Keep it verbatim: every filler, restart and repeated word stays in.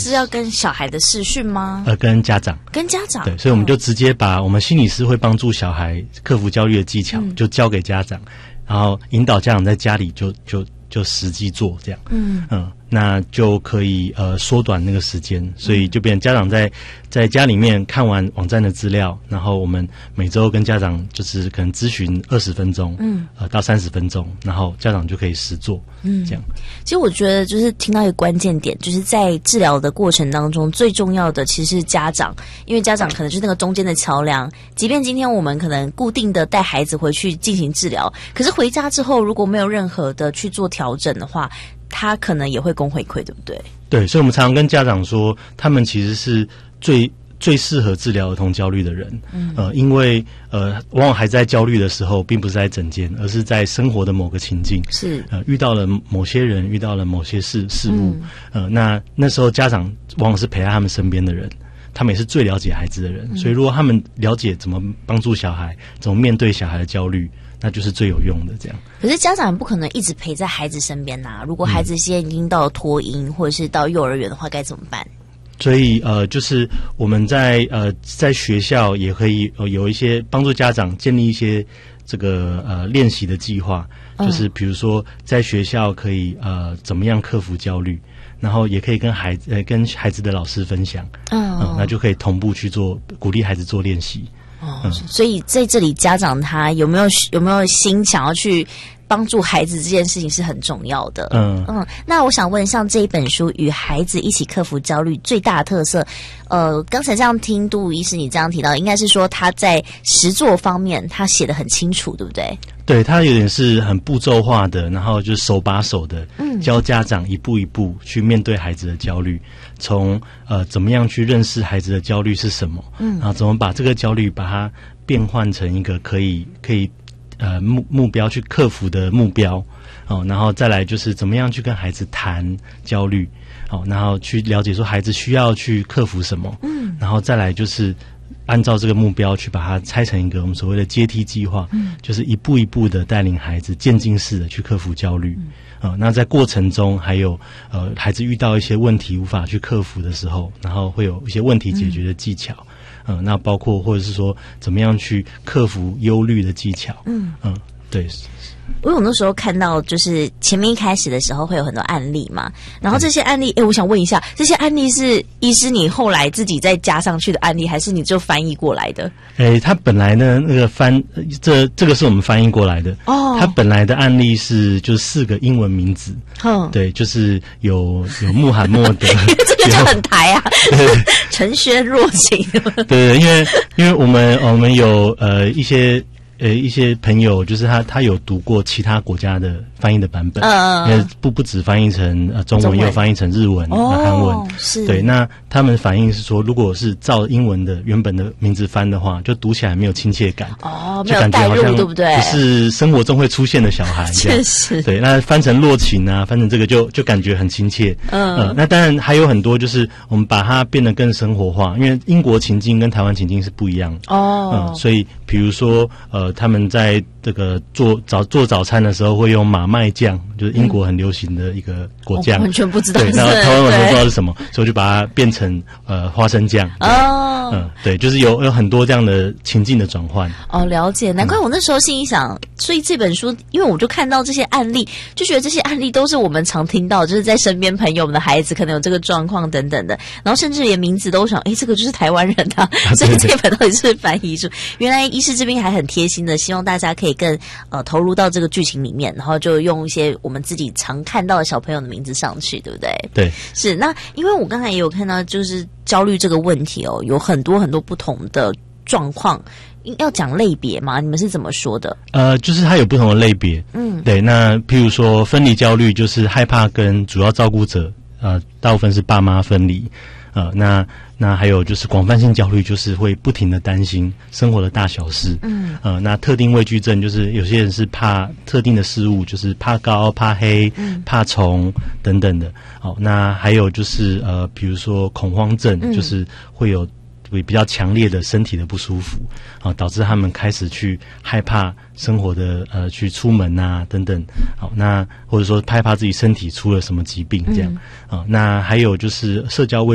是要跟小孩的视讯吗？ 呃，跟家长， 跟家长。 对，所以我们就直接把我们心理师会帮助小孩克服焦虑的技巧，嗯、就交给家长，然后引导家长在家里就就就实际做这样。嗯嗯，那就可以呃缩短那个时间，所以就变成家长在在家里面看完网站的资料，然后我们每周跟家长就是可能咨询二十分钟，嗯，呃到三十分钟，然后家长就可以实做，嗯，这样。 其实我觉得就是听到一个关键点，就是在治疗的过程当中，最重要的其实是家长，因为家长可能就是那个中间的桥梁。即便今天我们可能固定的带孩子回去进行治疗，可是回家之后如果没有任何的去做调整的话，他可能也会供回馈，对不对？ 对，所以我们常常跟家长说，他们其实是最最适合治疗儿童焦虑的人。嗯，呃，因为呃，往往孩子在焦虑的时候，并不是在诊间，而是在生活的某个情境，是呃，遇到了某些人，遇到了某些事事物，嗯、呃，那那时候家长往往是陪在他们身边的人。他们也是最了解孩子的人，嗯、所以如果他们了解怎么帮助小孩，怎么面对小孩的焦虑，那就是最有用的。这样， 可是家长不可能一直陪在孩子身边呐、啊。如果孩子现在已经到了托婴、嗯、或者是到幼儿园的话，该怎么办？ 所以呃，就是我们在呃在学校也可以、呃、有一些帮助家长建立一些这个呃练习的计划，就是比如说在学校可以呃怎么样克服焦虑。然后也可以跟孩子呃跟孩子的老师分享，嗯、呃，那就可以同步去做，鼓励孩子做练习。 哦、嗯，所以在这里家长他有没有有没有心想要去帮助孩子这件事情是很重要的。嗯嗯，那我想问，像这一本书《与孩子一起克服焦虑》最大的特色，呃，刚才这样听杜医师你这样提到，应该是说他在实作方面他写得很清楚，对不对？ 对，他有点是很步骤化的，然后就是手把手的，嗯，教家长一步一步去面对孩子的焦虑，从呃怎么样去认识孩子的焦虑是什么，嗯，然后怎么把这个焦虑把它变换成一个可以可以呃目目标去克服的目标，哦，然后再来就是怎么样去跟孩子谈焦虑，哦，然后去了解说孩子需要去克服什么，嗯，然后再来就是按照这个目标去把它拆成一个我们所谓的阶梯计划，嗯，就是一步一步的带领孩子渐进式的去克服焦虑，嗯，呃，那在过程中还有呃孩子遇到一些问题无法去克服的时候，然后会有一些问题解决的技巧，嗯，呃，那包括或者是说怎么样去克服忧虑的技巧，嗯嗯，呃，对。 我有那时候看到，就是前面一开始的时候会有很多案例嘛，然后这些案例，哎，我想问一下，这些案例是医师你后来自己再加上去的案例，还是你就翻译过来的？ 哎，他本来呢那个翻这这个是我们翻译过来的哦。他本来的案例是就是四个英文名字，嗯，对，就是有有穆罕默德， 这个就很台啊，陈轩若晴， 对对，因为因为我们我们有呃一些。呃，一些朋友就是他，他有读过其他国家的翻译的版本，嗯，因为不不只翻译成呃中文，也有翻译成日文、哦、韩文，是对。那他们反映是说，如果是照英文的原本的名字翻的话，就读起来没有亲切感，哦， 没有代入，对不对？ 不是生活中会出现的小孩， 确实， 对。那翻成若晴啊，翻成这个就就感觉很亲切，嗯、呃。那当然还有很多，就是我们把它变得更生活化，因为英国情境跟台湾情境是不一样的，哦，嗯、呃，所以比如说呃。他们在这个做早做早餐的时候会用马麦酱，就是英国很流行的一个果酱， 嗯、完全不知道。 对，然后台湾完全不知道是什么，所以我就把它变成呃花生酱。哦，嗯，对，就是有有很多这样的情境的转换。 哦，了解，难怪我那时候心里想，嗯、所以这本书，因为我就看到这些案例，就觉得这些案例都是我们常听到，就是在身边朋友们的孩子可能有这个状况等等的，然后甚至连名字都想，哎，这个就是台湾人啊，所以这本到底是翻译书？原来医师这边还很贴心的，希望大家可以更呃投入到这个剧情里面，然后就用一些我们自己常看到的小朋友的名字上去，对不对？ 对， 是。那因为我刚才也有看到，就是焦虑这个问题哦，有很多很多不同的状况，要讲类别吗？你们是怎么说的？ 呃，就是它有不同的类别，嗯，对。那譬如说分离焦虑，就是害怕跟主要照顾者，呃，大部分是爸妈分离。呃，那那还有就是广泛性焦虑，就是会不停的担心生活的大小事。嗯，呃，那特定畏惧症就是有些人是怕特定的事物，就是怕高、怕黑、嗯、怕虫等等的。哦，那还有就是呃，比如说恐慌症，嗯、就是会有比较强烈的身体的不舒服，啊，导致他们开始去害怕生活的呃去出门啊等等，好，那或者说害怕自己身体出了什么疾病这样，啊，那还有就是社交畏